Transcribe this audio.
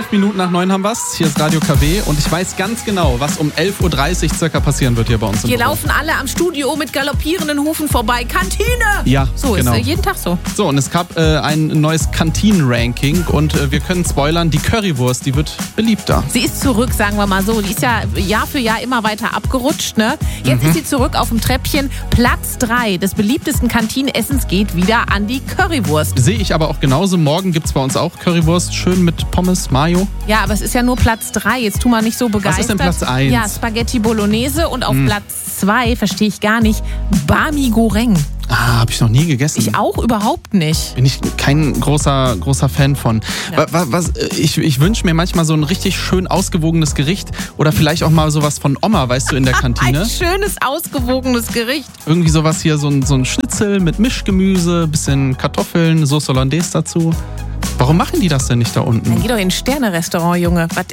5 Minuten nach 9 haben wir's. Hier ist Radio KW und ich weiß ganz genau, was um 11.30 Uhr circa passieren wird hier bei uns im Hier Büro. laufen alle am Studio mit galoppierenden Hufen vorbei. Kantine! Ja, So genau. ist jeden Tag so. So, und es gab ein neues Kantinen-Ranking und wir können spoilern, die Currywurst, die wird beliebter. Sie ist zurück, sagen wir mal so. Die ist ja Jahr für Jahr immer weiter abgerutscht, ne? Jetzt ist sie zurück auf dem Treppchen. Platz 3 des beliebtesten Kantinenessens geht wieder an die Currywurst. Sehe ich aber auch genauso. Morgen gibt's bei uns auch Currywurst, schön mit Pommes, Mayo. Ja, aber es ist ja nur Platz 3. Jetzt tu mal nicht so begeistert. Was ist denn Platz 1? Ja, Spaghetti Bolognese und auf Platz 2, verstehe ich gar nicht, Bami Goreng. Ah, habe ich noch nie gegessen. Ich auch überhaupt nicht. Bin ich kein großer Fan von. Ja. Ich wünsche mir manchmal so ein richtig schön ausgewogenes Gericht oder vielleicht auch mal sowas von Oma, weißt du, in der Kantine. Ein schönes, ausgewogenes Gericht. Irgendwie sowas hier, so ein Schnitzel mit Mischgemüse, bisschen Kartoffeln, Sauce Hollandaise dazu. Warum machen die das denn nicht da unten? Dann geh doch in ein Sterne-Restaurant, Junge. Was